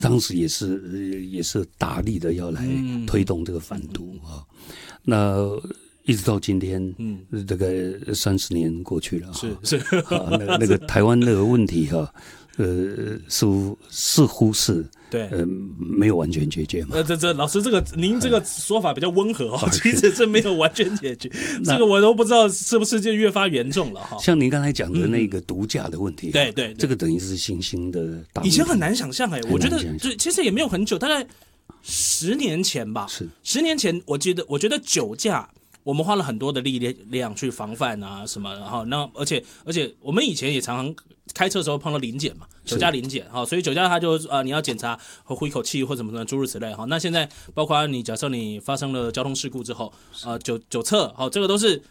当时也是大力的要来推动这个反毒啊。那一直到今天，这个30年过去了， 是那个台湾那个问题哈，似乎是对， 没有完全解决嘛。 这老师，您这个说法比较温和哈，其实这没有完全解决，这个我都不知道是不是就越发严重了哈。 像您刚才讲的那个毒驾的问题， 对， 这个等于是新兴的大问题， 以前很难想象我觉得其实也没有很久，大概10年前吧。 是 10年前，我觉得酒驾。我们花了很多的力量去防范啊什么，然后而且我们以前也常常开车的时候碰到临检嘛，酒驾临检哈，所以酒驾他就你要检查和呼一口气或什么的诸如此类哈。那现在包括假设你发生了交通事故之后，酒测好，这个都是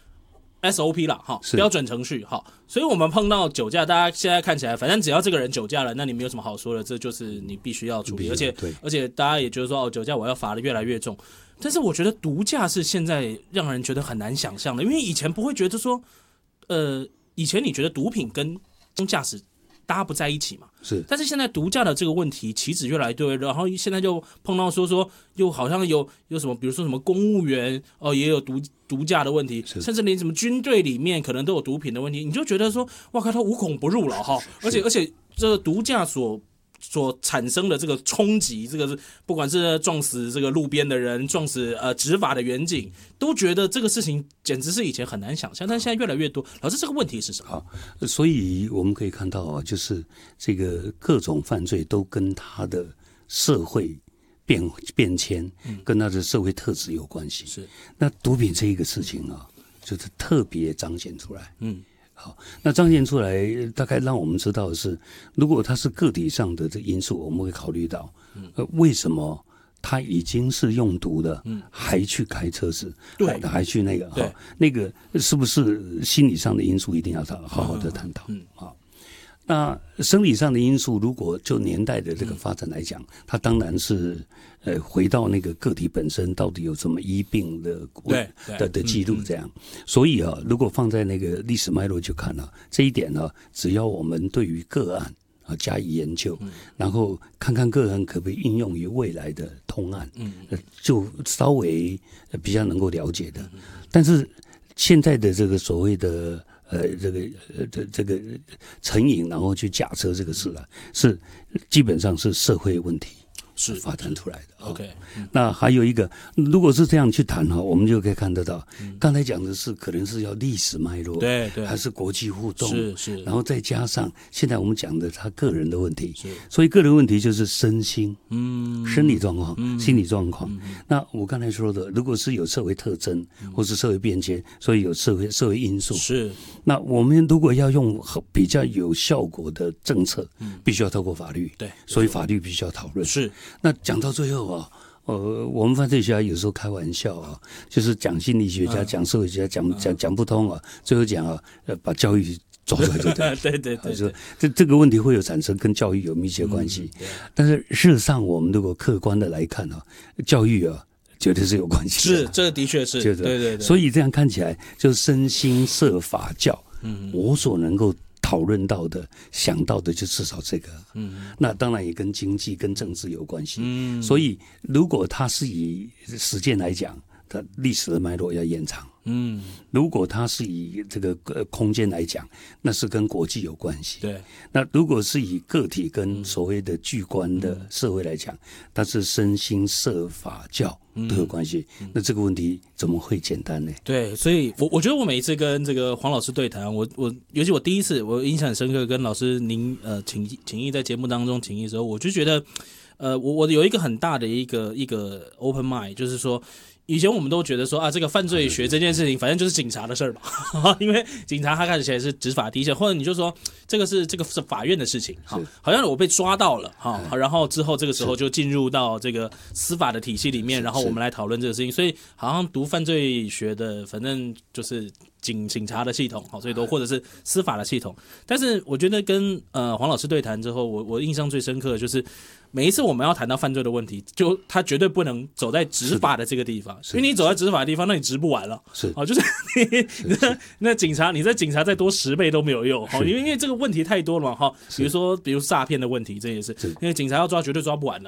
SOP 啦哈，标准程序哈。所以我们碰到酒驾，大家现在看起来，反正只要这个人酒驾了，那你没有什么好说的，这就是你必须要处理，而且大家也觉得说酒驾我要罚的越来越重。但是我觉得毒驾是现在让人觉得很难想象的，因为以前不会觉得说，以前你觉得毒品跟驾驶大家不在一起嘛， 是。 但是现在毒驾的这个问题棋子越来越多，然后现在就碰到说又好像有什么，比如说什么公务员也有毒驾的问题，甚至连什么军队里面可能都有毒品的问题，你就觉得说，哇靠，他无孔不入了哈，而且这个毒驾所产生的这个冲击，这个是不管是撞死这个路边的人，撞死执法的员警，都觉得这个事情简直是以前很难想象，但现在越来越多。老师，这个问题是什么？ 好，所以我们可以看到啊，就是这个各种犯罪都跟他的社会变迁，跟他的社会特质有关系。是，那毒品这一个事情啊，就是特别彰显出来。好，那彰显出来，大概让我们知道的是，如果它是个体上的这因素，我们会考虑到，为什么他已经是用毒的，还去开车子，对，还去那个，那个是不是心理上的因素，一定要好好的探讨。好，那生理上的因素，如果就年代的这个发展来讲，它当然是回到那个个体本身到底有什么医病的记录这样。所以如果放在那个历史脉络去看这一点只要我们对于个案加以研究，然后看看个案可不可以应用于未来的通案，就稍微比较能够了解的。但是现在的这个所谓的这个成瘾，然后去假车这个事是基本上是社会问题是发展出来的。OK， 那还有一个，如果是这样去谈我们就可以看得到，刚才讲的是可能是要历史脉络，对，还是国际互动，是，然后再加上现在我们讲的他个人的问题，所以个人问题就是身心，生理状况、心理状况。那我刚才说的，如果是有社会特征或是社会变迁，所以有社会因素，是。那我们如果要用比较有效果的政策，必须要透过法律，对，所以法律必须要讨论。是。那讲到最后我们犯罪学家有时候开玩笑就是讲心理学家、讲社会学家、讲不通最后讲把教育抓出来就对。对，说这个问题会有产生跟教育有密切关系，但是事实上我们如果客观的来看教育绝对是有关系的。 是，这的确是，对。 所以这样看起来，就身心社法教，我所能够讨论到的、想到的，就至少这个。那当然也跟经济、跟政治有关系。所以如果它是以实践来讲，它历史的脉络要延长。如果它是以这个空间来讲，那是跟国际有关系。对，那如果是以个体跟所谓的巨观的社会来讲，它是身心社法教都有关系。那这个问题怎么会简单呢？对， 所以我觉得我每一次跟这个黄老师对谈，我尤其我第一次我印象很深刻，跟老师您请益在节目当中请益的时候，我就觉得我有一个很大的一个 open mind， 就是说。以前我们都觉得说这个犯罪学这件事情，反正就是警察的事儿嘛，因为警察他看起来是执法第一线，或者你就说这个是法院的事情，好像我被抓到了然后之后这个时候就进入到这个司法的体系里面，然后我们来讨论这个事情，所以好像读犯罪学的，反正就是警察的系统，所以都或者是司法的系统。但是我觉得跟黄老师对谈之后，我印象最深刻的就是。每一次我们要谈到犯罪的问题，就他绝对不能走在执法的这个地方，因为你走在执法的地方，那你执不完了。是，就是那警察，你在警察再多10倍都没有用，因为这个问题太多了嘛，比如诈骗的问题，这也是，因为警察要抓绝对抓不完的，